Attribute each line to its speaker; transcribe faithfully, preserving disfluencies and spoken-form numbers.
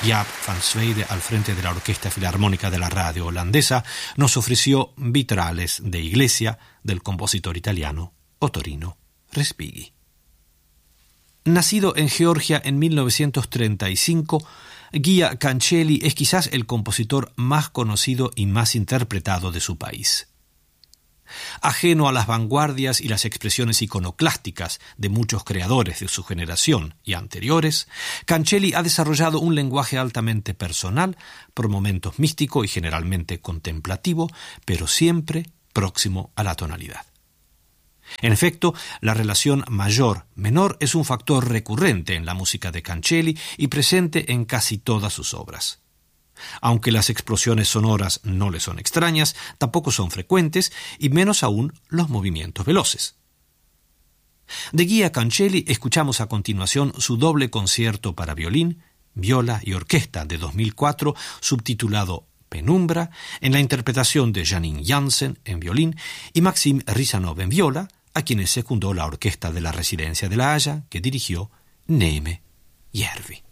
Speaker 1: Jaap van Zweden, al frente de la Orquesta Filarmónica de la Radio Holandesa, nos ofreció Vitrales de Iglesia del compositor italiano Ottorino Respighi. Nacido en Georgia en mil novecientos treinta y cinco, Guia Cancelli es quizás el compositor más conocido y más interpretado de su país. Ajeno a las vanguardias y las expresiones iconoclásticas de muchos creadores de su generación y anteriores, Cancelli ha desarrollado un lenguaje altamente personal, por momentos místico y generalmente contemplativo, pero siempre próximo a la tonalidad. En efecto, la relación mayor-menor es un factor recurrente en la música de Cancelli y presente en casi todas sus obras. Aunque las explosiones sonoras no le son extrañas, tampoco son frecuentes y menos aún los movimientos veloces. De Guia Cancelli escuchamos a continuación su doble concierto para violín, viola y orquesta de dos mil cuatro, subtitulado Penumbra, en la interpretación de Janine Jansen en violín y Maxim Rizanov en viola, a quienes secundó la orquesta de la Residencia de La Haya, que dirigió Neeme Järvi.